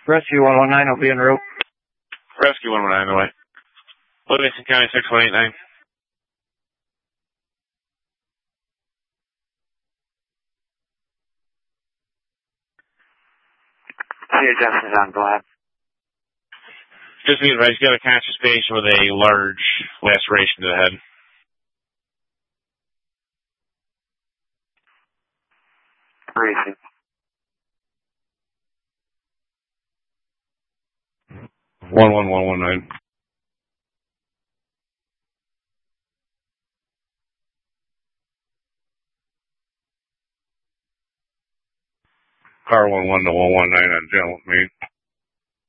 Rescue 119 will be en route. Rescue 119 the way. Livingston County 6189. Here, Justin John, go ahead. Just be advised, you got a conscious patient with a large laceration to the head. Racing. 11119. Car 11 to 119 on General Main.